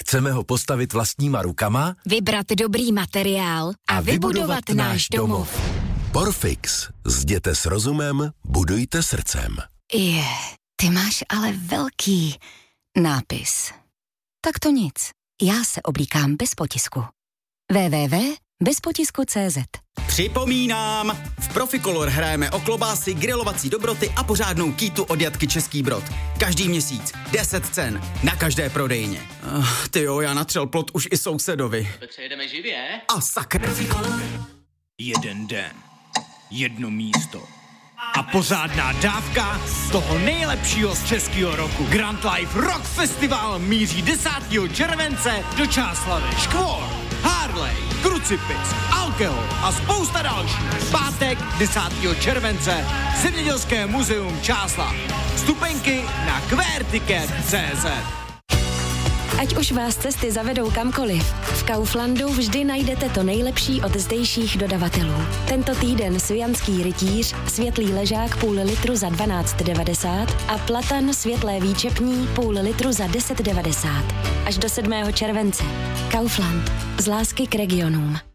Chceme ho postavit vlastníma rukama, vybrat dobrý materiál a vybudovat náš domov. Porfix. Zděte s rozumem, budujte srdcem. Ty máš ale velký nápis. Tak to nic. Já se oblíkám bez potisku. www.bezpotisku.cz. Připomínám, v Proficolor hrajeme o klobásy, grilovací dobroty a pořádnou kýtu od Jatky Český Brod. Každý měsíc 10 cen na každé prodejně. Tyjo, já natřel plot už i sousedovi. Přejedeme živě? A sakra. Jeden den, jedno místo a pořádná dávka z toho nejlepšího z českého roku. Grand Life Rock Festival míří 10. července do Čáslavi. Škvor, Harley, Krucipis, Alkohol a spousta dalších. Pátek 10. července Zemědělské muzeum Čáslav. Vstupenky na QWERTICKET.cz. Ať už vás cesty zavedou kamkoliv, v Kauflandu vždy najdete to nejlepší od zdejších dodavatelů. Tento týden svijanský rytíř, světlý ležák půl litru za 12,90 a platan světlé výčepní půl litru za 10,90. Až do 7. července. Kaufland. Z lásky k regionům.